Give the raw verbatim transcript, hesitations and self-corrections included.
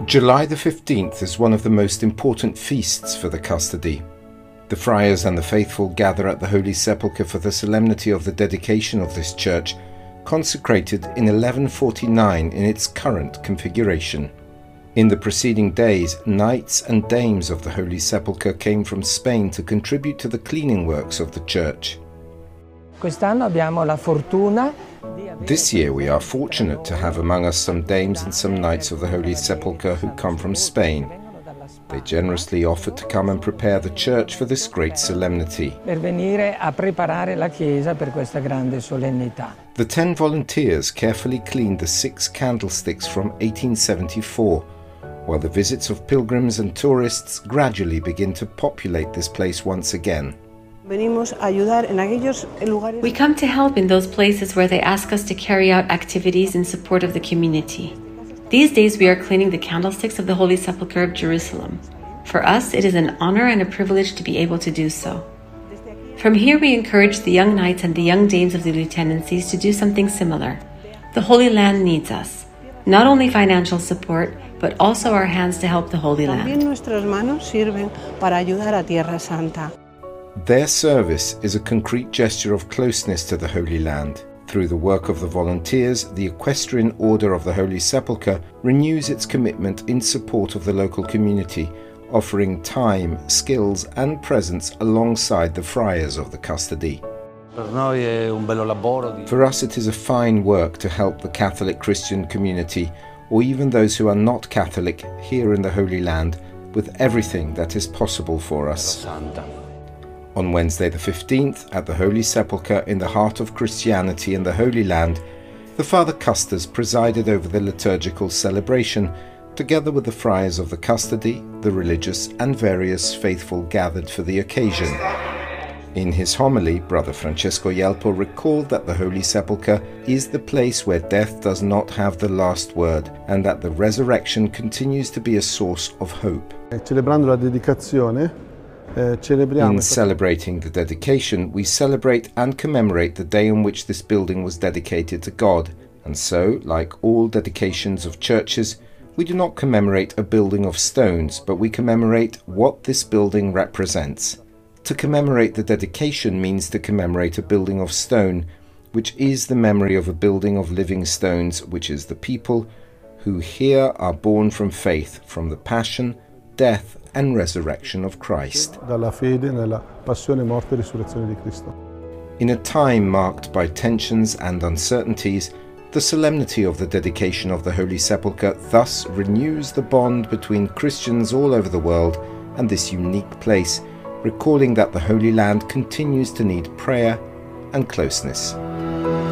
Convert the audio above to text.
July the fifteenth is one of the most important feasts for the custody. The friars and the faithful gather at the Holy Sepulchre for the solemnity of the dedication of this church, consecrated in eleven forty-nine in its current configuration. In the preceding days, knights and dames of the Holy Sepulchre came from Spain to contribute to the cleaning works of the church. This year we are fortunate to have among us some dames and some knights of the Holy Sepulchre who come from Spain. They generously offered to come and prepare the church for this great solemnity. The ten volunteers carefully cleaned the six candlesticks from eighteen seventy-four, while the visits of pilgrims and tourists gradually begin to populate this place once again. We come to help in those places where they ask us to carry out activities in support of the community. These days we are cleaning the candlesticks of the Holy Sepulchre of Jerusalem. For us, it is an honor and a privilege to be able to do so. From here we encourage the young knights and the young dames of the lieutenancies to do something similar. The Holy Land needs us, not only financial support, but also our hands to help the Holy Land. Their service is a concrete gesture of closeness to the Holy Land. Through the work of the volunteers, the Equestrian Order of the Holy Sepulchre renews its commitment in support of the local community, offering time, skills and presence alongside the friars of the custody. For us it is a fine work to help the Catholic Christian community, or even those who are not Catholic, here in the Holy Land, with everything that is possible for us. On Wednesday the fifteenth, at the Holy Sepulchre in the heart of Christianity in the Holy Land, the Father Custos presided over the liturgical celebration, together with the friars of the custody, the religious and various faithful gathered for the occasion. In his homily, Brother Francesco Yelpo recalled that the Holy Sepulchre is the place where death does not have the last word, and that the resurrection continues to be a source of hope. In celebrating the dedication, we celebrate and commemorate the day on which this building was dedicated to God, and so, like all dedications of churches, we do not commemorate a building of stones, but we commemorate what this building represents. To commemorate the dedication means to commemorate a building of stone, which is the memory of a building of living stones, which is the people who here are born from faith, from the passion, death and resurrection of Christ. In a time marked by tensions and uncertainties, the solemnity of the dedication of the Holy Sepulchre thus renews the bond between Christians all over the world and this unique place, recalling that the Holy Land continues to need prayer and closeness.